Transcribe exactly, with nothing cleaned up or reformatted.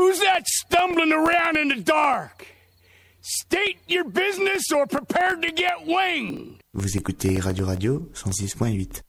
Who's that stumbling around in the dark? State your business or prepare to get winged. Vous écoutez Radio Radio cent six point huit.